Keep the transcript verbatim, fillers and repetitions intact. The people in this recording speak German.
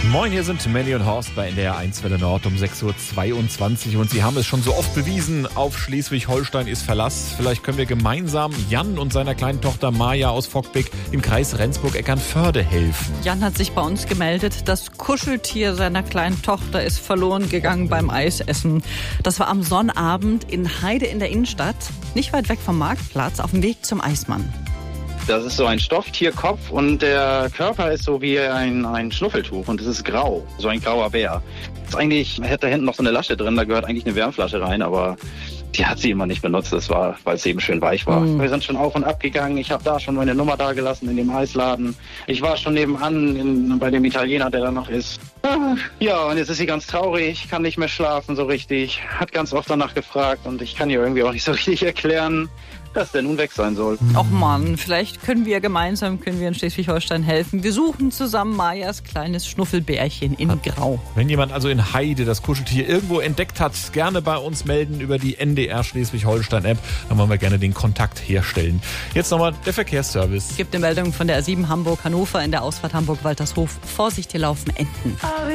Moin, hier sind Manny und Horst bei N D R eins Welle Nord um sechs Uhr zweiundzwanzig und Sie haben es schon so oft bewiesen, auf Schleswig-Holstein ist Verlass. Vielleicht können wir gemeinsam Jan und seiner kleinen Tochter Maja aus Vockbeck im Kreis Rendsburg-Eckernförde helfen. Jan hat sich bei uns gemeldet, das Kuscheltier seiner kleinen Tochter ist verloren gegangen beim Eisessen. Das war am Sonnabend in Heide in der Innenstadt, nicht weit weg vom Marktplatz, auf dem Weg zum Eismann. Das ist so ein Stofftierkopf und der Körper ist so wie ein, ein Schnuffeltuch und es ist grau, so ein grauer Bär. Ist eigentlich, man hat da hinten noch so eine Lasche drin, da gehört eigentlich eine Wärmflasche rein, aber die hat sie immer nicht benutzt, das war, weil es eben schön weich war. Mhm. Wir sind schon auf und ab gegangen, ich habe da schon meine Nummer da gelassen in dem Eisladen. Ich war schon nebenan in, bei dem Italiener, der da noch ist. Ja, und jetzt ist sie ganz traurig, kann nicht mehr schlafen so richtig, hat ganz oft danach gefragt und ich kann ihr irgendwie auch nicht so richtig erklären, dass der nun weg sein soll. Och Mann, vielleicht können wir gemeinsam, können wir in Schleswig-Holstein helfen. Wir suchen zusammen Majas kleines Schnuffelbärchen in Grau. Wenn jemand also in Heide das Kuscheltier irgendwo entdeckt hat, gerne bei uns melden über die N D R Schleswig-Holstein-App. Dann wollen wir gerne den Kontakt herstellen. Jetzt nochmal der Verkehrsservice. Es gibt eine Meldung von der A sieben Hamburg-Hannover in der Ausfahrt Hamburg-Waltershof. Vorsicht, hier laufen Enten.